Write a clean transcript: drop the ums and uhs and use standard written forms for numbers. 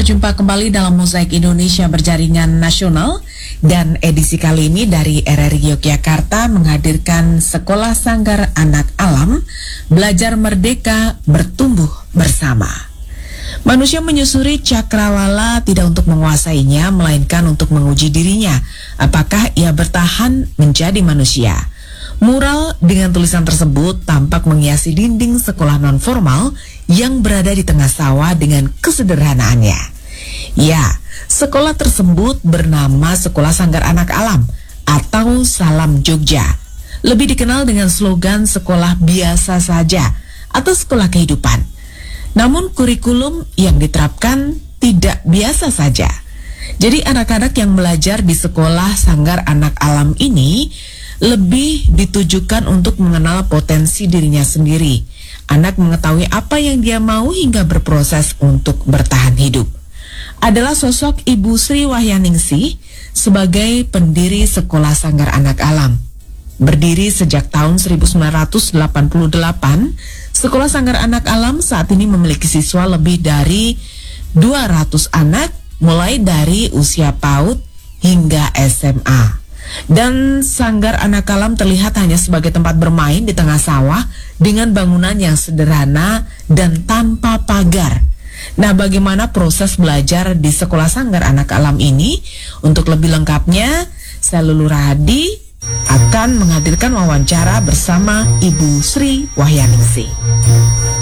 berjumpa kembali dalam Mozaik Indonesia Berjaringan Nasional, dan edisi kali ini dari RRI Yogyakarta menghadirkan Sekolah Sanggar Anak Alam, Belajar Merdeka Bertumbuh Bersama. Manusia menyusuri cakrawala tidak untuk menguasainya, melainkan untuk menguji dirinya, apakah ia bertahan menjadi manusia. Mural dengan tulisan tersebut tampak menghiasi dinding sekolah non-formal yang berada di tengah sawah dengan kesederhanaannya. Ya, sekolah tersebut bernama Sekolah Sanggar Anak Alam atau Salam Jogja. Lebih dikenal dengan slogan sekolah biasa saja atau sekolah kehidupan. Namun kurikulum yang diterapkan tidak biasa saja. Jadi anak-anak yang belajar di Sekolah Sanggar Anak Alam ini lebih ditujukan untuk mengenal potensi dirinya sendiri. Anak mengetahui apa yang dia mau hingga berproses untuk bertahan hidup. Adalah sosok Ibu Sri Wahyaningsih sebagai pendiri Sekolah Sanggar Anak Alam. Berdiri sejak tahun 1988, Sekolah Sanggar Anak Alam saat ini memiliki siswa lebih dari 200 anak, mulai dari usia PAUD hingga SMA. Dan Sanggar Anak Alam terlihat hanya sebagai tempat bermain di tengah sawah dengan bangunan yang sederhana dan tanpa pagar. Nah, bagaimana proses belajar di Sekolah Sanggar Anak Alam ini? Untuk lebih lengkapnya, saya Lulu Rahadi akan menghadirkan wawancara bersama Ibu Sri Wahyaningsih.